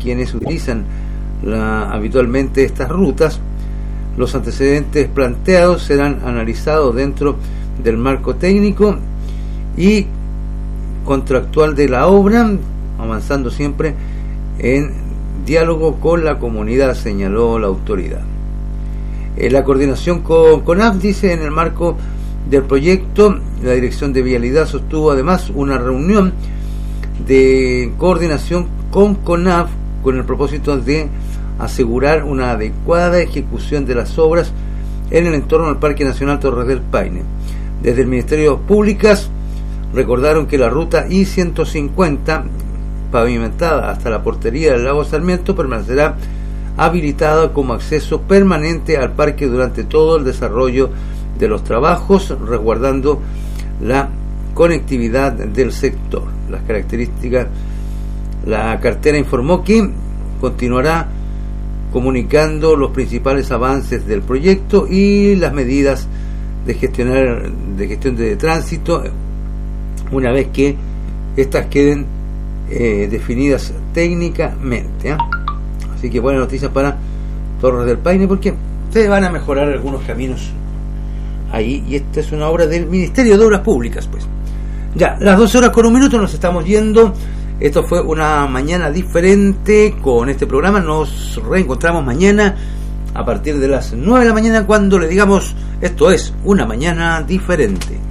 quienes utilizan habitualmente estas rutas. Los antecedentes planteados serán analizados dentro del marco técnico y contractual de la obra, avanzando siempre en diálogo con la comunidad, señaló la autoridad. La coordinación con CONAF, dice, en el marco del proyecto, la Dirección de Vialidad sostuvo además una reunión de coordinación con CONAF con el propósito de asegurar una adecuada ejecución de las obras en el entorno del Parque Nacional Torres del Paine. Desde el Ministerio de Públicas recordaron que la ruta I-150, pavimentada hasta la portería del lago Sarmiento, permanecerá habilitada como acceso permanente al parque durante todo el desarrollo de los trabajos, resguardando la conectividad del sector. Las características, la cartera informó que continuará comunicando los principales avances del proyecto y las medidas de gestión de tránsito una vez que estas queden definidas técnicamente. Así que buenas noticias para Torres del Paine, porque se van a mejorar algunos caminos ahí, y esta es una obra del Ministerio de Obras Públicas. Pues ya, las 12:01 nos estamos yendo. Esto fue una mañana diferente con este programa. Nos reencontramos mañana a partir de las 9 de la mañana, cuando le digamos esto es una mañana diferente.